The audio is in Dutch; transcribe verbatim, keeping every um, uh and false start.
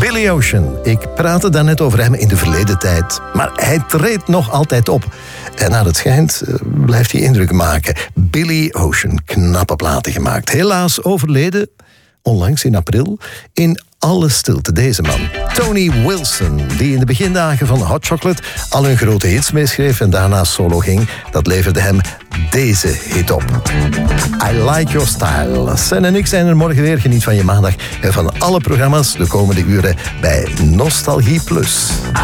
Billy Ocean. Ik praatte daarnet over hem in de verleden tijd. Maar hij treedt nog altijd op. En naar het schijnt uh, blijft hij indruk maken. Billy Ocean, knappe platen gemaakt. Helaas overleden, onlangs in april, in alle stilte deze man. Tony Wilson, die in de begindagen van Hot Chocolate al hun grote hits meeschreef en daarna solo ging, dat leverde hem deze hit op. I Like Your Style. Sen en ik zijn er morgen weer. Geniet van je maandag en van alle programma's de komende uren bij Nostalgie Plus.